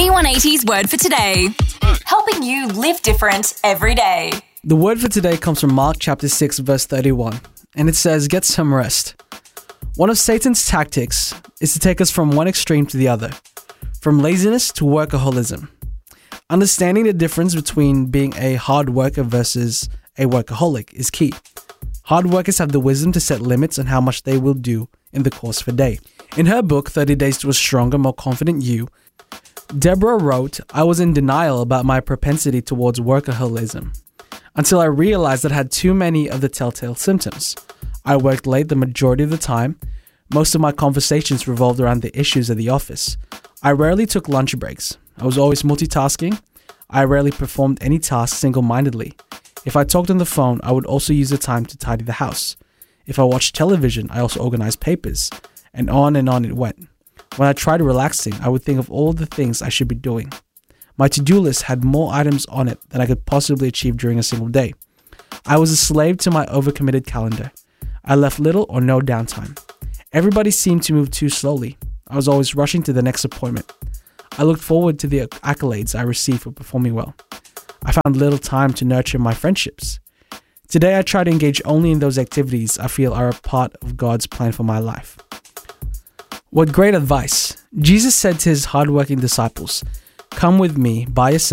V180's Word for Today, helping you live different every day. The word for today comes from Mark chapter 6, verse 31, and it says, "Get some rest." One of Satan's tactics is to take us from one extreme to the other, from laziness to workaholism. Understanding the difference between being a hard worker versus a workaholic is key. Hard workers have the wisdom to set limits on how much they will do in the course of a day. In her book, 30 Days to a Stronger, More Confident You, Deborah wrote, "I was in denial about my propensity towards workaholism until I realized that I had too many of the telltale symptoms. I worked late the majority of the time. Most of my conversations revolved around the issues of the office. I rarely took lunch breaks. I was always multitasking. I rarely performed any task single-mindedly. If I talked on the phone, I would also use the time to tidy the house. If I watched television, I also organized papers, and on it went. When I tried relaxing, I would think of all the things I should be doing. My to-do list had more items on it than I could possibly achieve during a single day. I was a slave to my overcommitted calendar. I left little or no downtime. Everybody seemed to move too slowly. I was always rushing to the next appointment. I looked forward to the accolades I received for performing well. I found little time to nurture my friendships. Today, I try to engage only in those activities I feel are a part of God's plan for my life." What great advice. Jesus said to his hardworking disciples, "Come with me by yourself